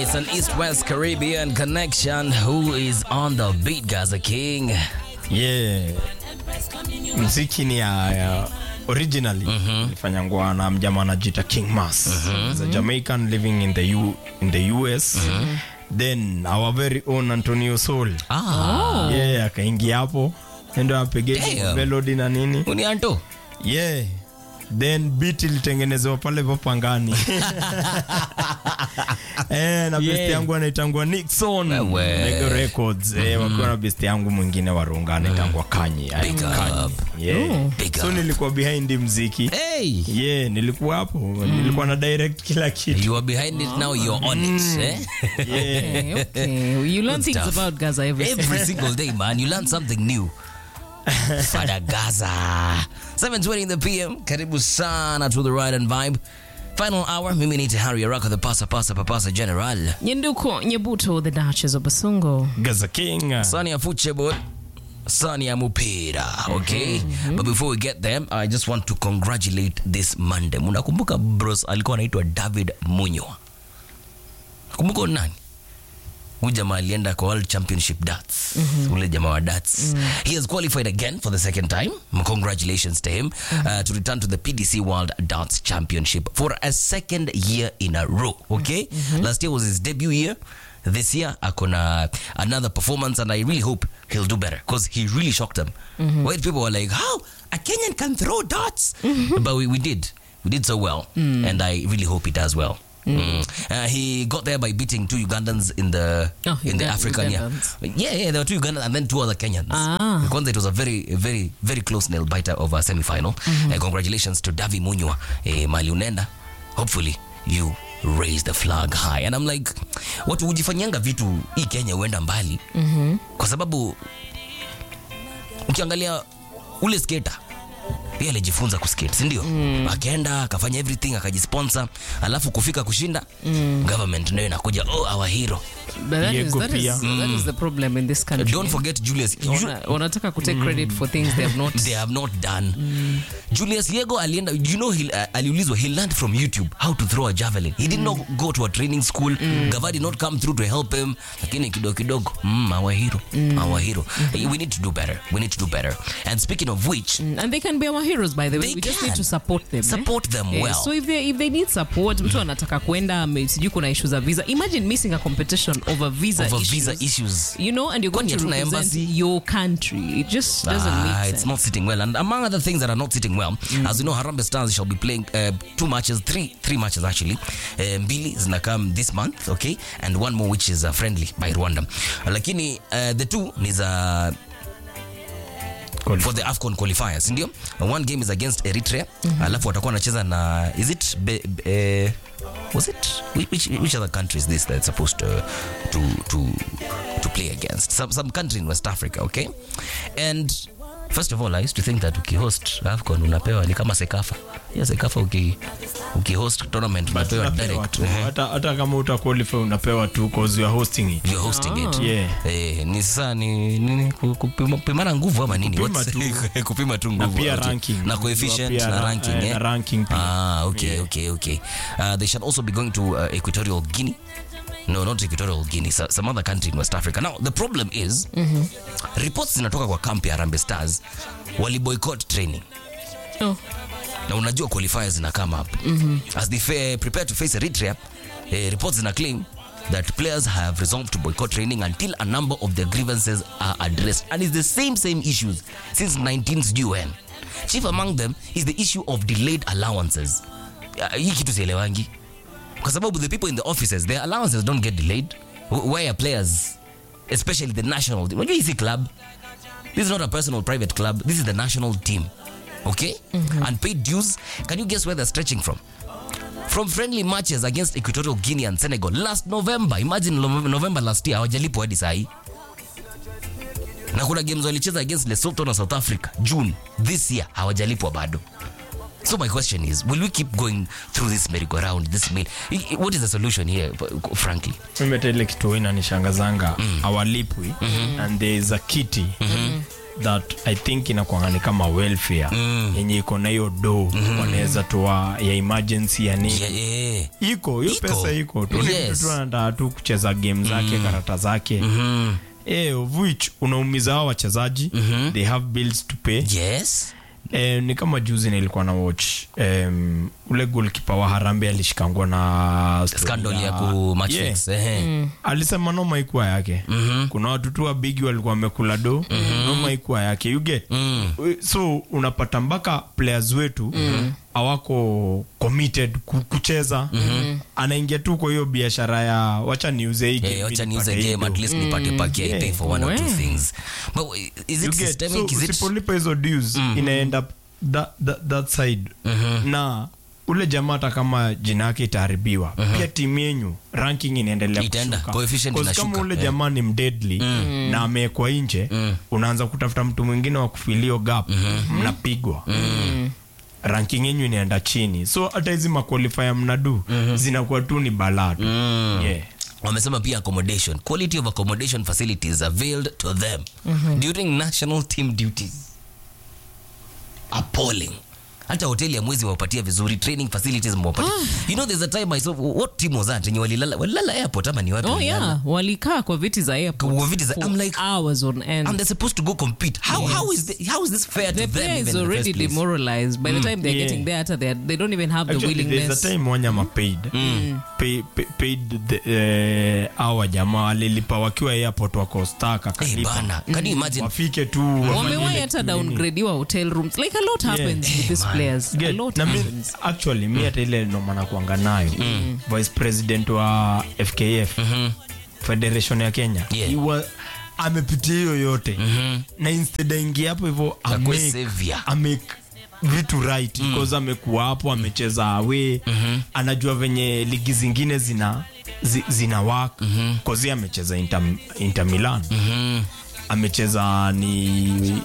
It's an East-West Caribbean connection. Who is on the beat, Gaza King? Yeah. Mziki ni ya originally ilifanyangwa na mjamaa anajiita King Mas. He's a Jamaican living in the US. Then our very own Antonio Soul. Yeah, akaingia hapo. Ndio apige melody na nini? Uni Anto? Yeah. Then beat ilitengenezwa pale Pangani. Na best yangu anaitangwa Nixon Mega Records. Wakiwa na best yangu mwingine wa Runga anaitangwa Kanyi. So nilikuwa behind muziki. Yeah, nilikuwa hapo. Nilikuwa na direct kila kitu. You are behind it now, you're on it. Okay. You learn things about Gaza every single day, man. You learn something new. Fada Gaza. 7:20 in the PM. Karibu sana to the Ride and Vibe. Final hour. Mimi ni Tahari Araka, the Pasa General. Nyenduko Nyebuto, the Duchess of Basungo. Gaza King. Sonia Fuchebo. Sonia Mupira. Okay? But before we get there, I just want to congratulate this Monday. Munakumbuka bros alikuwa anaitwa David Munywa. Kumbuka nani? Jamaa alienda kwa World Championship darts. Ule jamaa wa darts. He has qualified again for the second time. Congratulations to him to return to the PDC World Darts Championship for a second year in a row. Okay? Last year was his debut year. This year akona another performance and I really hope he'll do better because he really shocked them. White people were like, how a Kenyan can throw darts? But we did so well and I really hope he does well. He got there by beating two Ugandans in the African year. Yeah, there were two Ugandans and then two other Kenyans. Because it was a very, very, very close nail biter of a semi-final. Congratulations to Davi Munywa, Mali Unenda. Hopefully you raise the flag high. And I'm like, watu hujifanyanga vitu hii Kenya huenda mbali. Kwa sababu ukiangalia ule skater pia alijifunza kuskate, si ndio? Akaenda akafanya everything, akajisponsor, alafu kufika kushinda government nayo inakuja, our hero. That is the problem in this country. Don't forget Julius. Wanataka to take credit for things they have not done. Julius Yego alienda, aliulizwa, he learned from YouTube how to throw a javelin. He did not go to a training school. Gava did not come through to help him. Lakini kidogo, our hero. We need to do better. And speaking of which, and they can be our heroes, by the way. We just need to support them. Support them well. So if they need support, mtu anataka kwenda, sijui kuna issues za visa. Imagine missing a competition over visa issues. You know, and you're going to represent your country. It just doesn't make sense. It's not sitting well. And among other things that are not sitting well, as you know, Harambee Stars shall be playing three matches actually. Mbili zinakam this month, okay? And one more which is friendly by Rwanda. Lakini the two is for the AFCON qualifiers, ndio? One game is against Eritrea. Alafu watakuwa wanacheza na which other country is this that's supposed to play against? Some country in West Africa, okay? And first of all, I used to think that ukihost AFCON unapewa ni kama Sekafa. Yeah, Sekafa ukihost tournament unapewa direct. Hata kama utaqualify unapewa tu because you are hosting it. You're hosting it. Yeah. Ni sasa ni kupima nguvu ama nini? Kupima tu nguvu. Na pia ranking. Na coefficient na ranking. Na ranking. Okay. They shall also be going to Equatorial Guinea. No, not Equatorial Guinea, some other country in West Africa. Now, the problem is, reports zinatoka kwa camp ya Harambee Stars, wali boycott training. Na unajua qualifiers zina come up. As they prepare to face Eritrea, reports zina claim that players have resolved to boycott training until a number of their grievances are addressed. And it's the same issues since 19th UN. Chief among them is the issue of delayed allowances. Hii kitu sielewangi. Kwa sababu the people in the offices, their allowances don't get delayed. Why are players, especially the national team? Unajua hizi club, this is not a personal private club. This is the national team. Okay? Unpaid dues. Can you guess where they're stretching from? From friendly matches against Equatorial Guinea and Senegal last November. Imagine November last year, hawajalipwa hadi sahi. Na kuna games walicheza against Lesotho na South Africa June this year, hawajalipwa bado. So my question is, will we keep going through this merry-go-round, this meal? What is the solution here, frankly? Mimi tele kitu inanishangazanga hawalipwi and there is a kitty that I think inakuanga ni kama welfare yenye iko na hiyo do wanaweza toa ya emergency ya nini. Iko hiyo pesa iko tu, tu anataka tu kucheza game zake, karata zake. Of which unaumiza hao wachezaji, they have bills to pay. Yes. Ni kama juzi nilikuwa na watch ule goalkeeper wa Harambee alishikangwa na scandal ya ku match fix. Alisema noma ikuwa yake. Kuna watu tu wa big walikuwa wamekula do, noma ikuwa yake, you get. So unapata mpaka players wetu hawako committed kucheza. Anaingia tu kwa hiyo biashara ya wacha niuze hii game, wacha niuze game, at least nipate paki, I pay for one or two things. But is it systemic? So, usipolipa hizo dues inaenda that side. Na ule jamaa hata kama jina yake itaharibiwa, pia timu yenu ranking inaendelea kushuka. Coefficient inashuka. Kama ule jamaa ni mdeadly na amekuwa nje, unaanza kutafuta mtu mwingine wa kufilio gap, mnapigwa. Ranking yenu inaenda chini. So hata hizi maqualifier mnadu zinakuwa tu ni balado. Wamesema pia accommodation, quality of accommodation facilities availed to them during national team duties. Appalling. Hata hoteli ya mwezi wapatia vizuri, training facilities mwapatia. You know, there's a time I saw, what team was that? Walilala airport ama ni wapi? Walikaa kwa viti za airport. Kwa viti za, I'm like, hours on end. And they're supposed to go compete. How is this fair to them? The player is already demoralized. By the time they're getting there, they don't even have the willingness. There's a time Wanyama paid our jamaa alilipa wakiwa airport wako staka kalipa. Can you imagine? Wafike tu. Wamewahi hata downgrade wa hotel rooms. Like a lot happens with this players. A lot happens. Actually, mi hata ile ndo maana kuanga nayo. Vice President wa FKF, Federation ya Kenya. Amepitia hiyo yote. Na instead ingia hapo hivyo amake vitu right, because amekuwa hapo, amecheza away, anajua venye ligi zingine zina work, cause amecheza Inter Milan, amecheza ni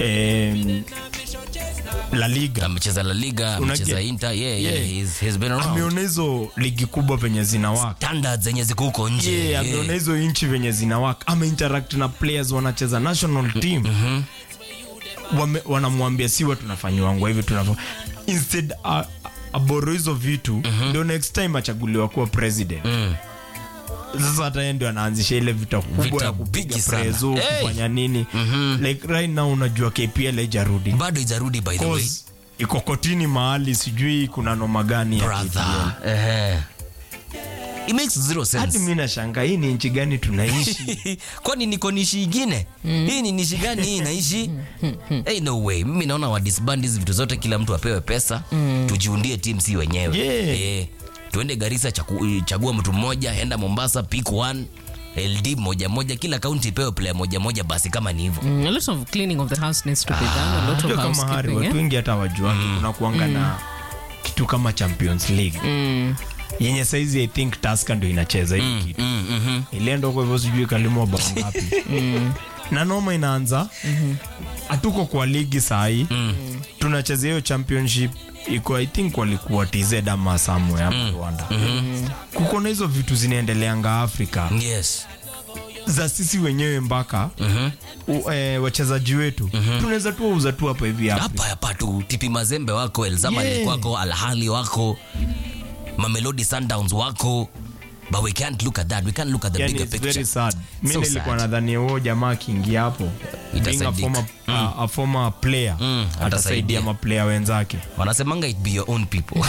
La Liga, amecheza Inter. He's been around. Ameona hizo ligi kubwa venye zina work, standards zenye ziko huko nje. Ameona hizo inchi venye zina work, interact na players wanacheza national team. Wanamwambia siwa tunafanywa hivi instead aboro hizo vitu ndio next time achaguliwa kuwa president. Sasa hata yeye ndio anaanzisha ile vita kubwa ya kupiga prezo kufanya nini. Like right now unajua KPL haijarudi. Bado haijarudi by the way. Iko kotini mahali, sijui kuna noma gani ya KPL. It makes zero sense. Hadi mimi nashangaa hii ni nchi gani tunaishi? Kwani niko nishi ingine? Hii ni nishi gani hii naishi? Hey, no way. Mimi naona wa disband hizi vitu zote, kila mtu apewe pesa, tujiundie team si wenyewe. Tuende Garissa, chagua mtu mmoja, enda Mombasa, pick one. LD moja, kila county pewe player moja basi, kama ni hivyo. A lot of cleaning of the house needs to be done. A lot of housekeeping. Watu wengi hata wajua kuna kuanga na kitu kama Champions League. Yenye saizi I think Tusker ndio inacheza hiyo kitu. Ilienda kwa hivyo sijui kalimo bao ngapi. Na noma inaanza. Hatuko kwa ligi sahi. Tunacheza hiyo championship iko I think walikuwa TZ ama somewhere hapa Rwanda. Kuko na hizo vitu zinaendeleanga Afrika. Yes. Za sisi wenyewe mpaka wachezaji wetu tunaweza tu uza tu hapa hivi hapa tu TP Mazembe wako, El Zamalek wako, Al Ahly wako, Mamelodi Sundowns wako, but we can't look at that. We can't look at the bigger picture. Very sad. Mimi nilikuwa nadhani wao jamaa kiingia hapo a former player atasaidia ma player wenzake. Wanasemanga it be your own people.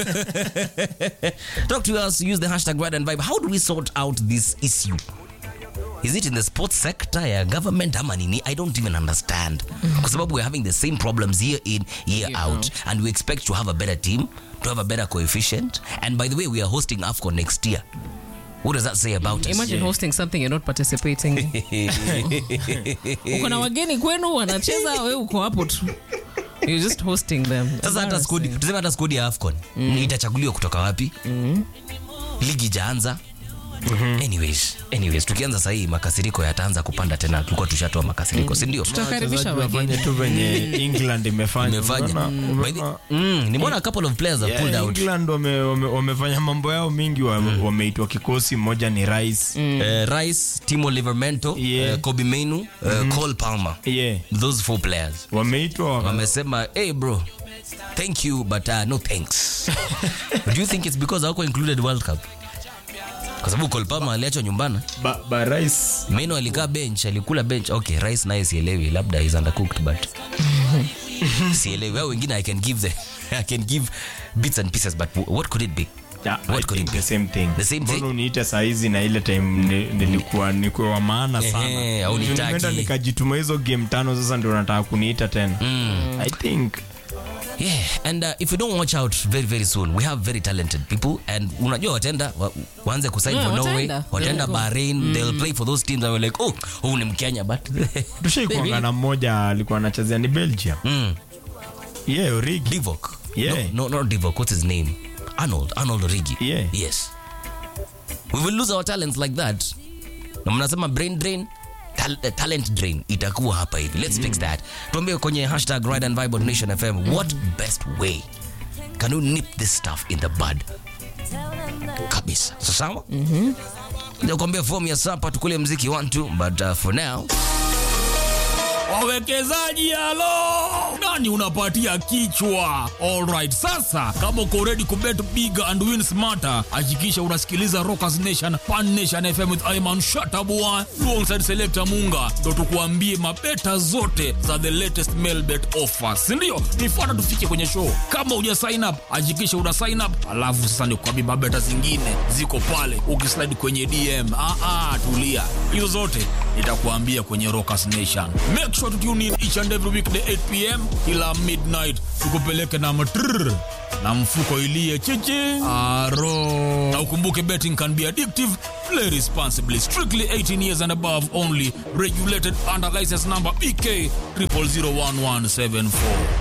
Talk to us, use the hashtag Ride and Vibe. How do we sort out this issue? Is it in the sports sector ya government ama nini? I don't even understand. Kwa sababu we're having the same problems year in, year out. And we expect to have a better team, to have a better coefficient. And by the way, we are hosting AFCON next year. What does that say about us? Imagine hosting something you're not participating in. Uko na wageni kwenu wanacheza, wewe uko hapo tu. You're just hosting them. Sasa hata skodi ya AFCON itachaguliwa kutoka wapi? Ligi jaanza. Anyways, tukianza sasa hii makasiriko yataanza kupanda tena. Tulikuwa tushatoa makasiriko, si ndio? Tutakaribisha wageni tu venye England imefanya. Nimeona a couple of players have pulled out. England wamefanya mambo yao mingi, wameitwa kikosi. Mmoja ni Rice, Timo Livramento, Kobe Mainoo, Cole Palmer. Those 4 players wameitwa, wamesema hey bro, thank you but no thanks. Do you think it's because hawako included World Cup? Kwa sababu Cole Palmer aliachwa nyumbani. Rice Mainoo alikaa bench, alikula bench. Okay, Rice naye sielewi, labda is undercooked but sielewi. Wao wengine I can give bits and pieces, but what could it be? What could it be? The same thing. Mbona uniita saa hizi na ile time nilikuwa wa maana sana. Au nitaki. Nikajituma hizo game 5 sasa ndio nataka kuniita tena. I think. Yeah, and if we don't watch out very very soon, we have very talented people, and unajua watenda waanze kusign for Norway, watenda Bahrain, they'll play for those teams that were like, oh ni Mkenya, but tushaikuanga na mmoja alikuwa anachezea ni Belgium. Origi. Divock. No, not Divock. What's his name? Arnold Origi. Yes. We will lose our talents like that. Na mnasema brain drain, talent drain itakuwa hapa hivi. Let's fix that. Tuambie kwenye #RideandVibe.NationFM, what best way can you nip this stuff in the bud? Kabisa. Sawa? Ndio kuambia form ya sapa tukule muziki 1-2, but for now wawekezaji halo, nani unapatia kichwa? Alright, sasa kama uko ready kubet big and win smarter, hakikisha unasikiliza Rockers Nation Pan Nation FM with Ayman Shatabua alongside Selector Munga, ndo tukuambie mabeta zote za the latest mail bet offers, ndio nifuata tufike kwenye show. Kama uja sign up, hakikisha una sign up, alafu sasa nikuambie mabeta zingine ziko pale, ukislide kwenye DM. Tulia, hizo zote nitakuambia kwenye Rockers Nation. Make sure to tune in each and every weekday 8 p.m. ila midnight, tukupeleke na matrrr na mfuko ilie chichi aro. Na ukumbuke betting can be addictive. Play responsibly. Strictly 18 years and above only. Regulated under license number BK 00011774.